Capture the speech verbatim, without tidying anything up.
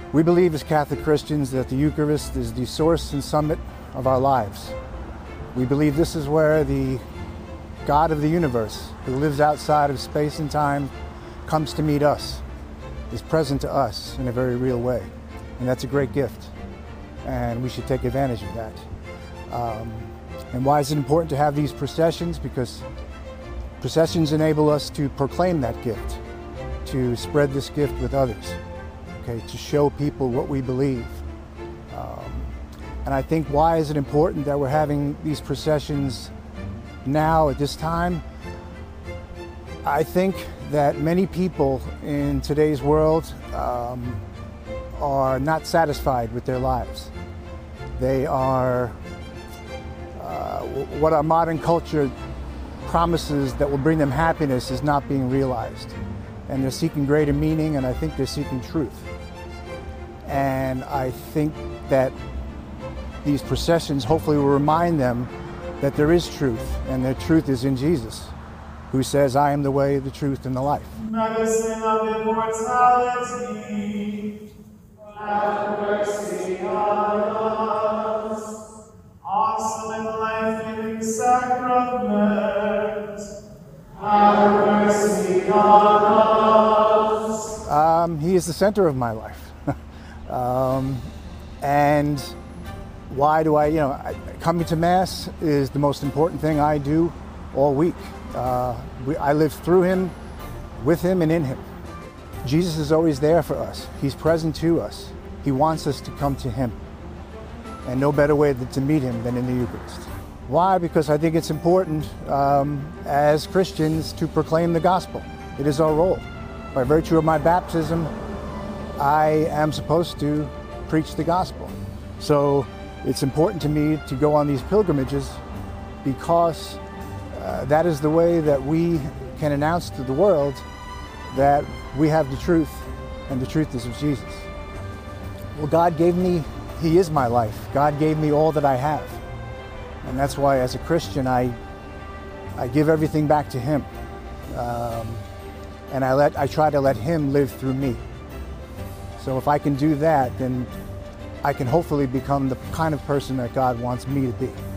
We believe as Catholic Christians that the Eucharist is the source and summit of our lives. We believe this is where the God of the universe, who lives outside of space and time, comes to meet us, is present to us in a very real way. And that's a great gift, and we should take advantage of that. Um, and why is it important to have these processions? Because processions enable us to proclaim that gift, to spread this gift with others, okay, to show people what we believe. Um, and I think why is it important that we're having these processions now at this time? I think that many people in today's world um, are not satisfied with their lives. They are, uh, what our modern culture promises that will bring them happiness is not being realized. And they're seeking greater meaning, and I think they're seeking truth. And I think that these processions hopefully will remind them that there is truth, and that truth is in Jesus, who says, I am the way, the truth, and the life. Medicine of immortality, have mercy on us. Awesome and life-giving sacrament, have mercy on us. Um, he is the center of my life. um, and why do I, you know, I, coming to Mass is the most important thing I do all week. Uh, we, I live through him, with him, and in him. Jesus is always there for us. He's present to us. He wants us to come to him. And no better way to meet him than in the Eucharist. Why? Because I think it's important um, as Christians to proclaim the gospel. It is our role. By virtue of my baptism, I am supposed to preach the gospel. So it's important to me to go on these pilgrimages because uh, that is the way that we can announce to the world that we have the truth, and the truth is of Jesus. Well, God gave me, he is my life. God gave me all that I have. And that's why as a Christian, I, I give everything back to him. Um, and I, let, I try to let him live through me. So if I can do that, then I can hopefully become the kind of person that God wants me to be.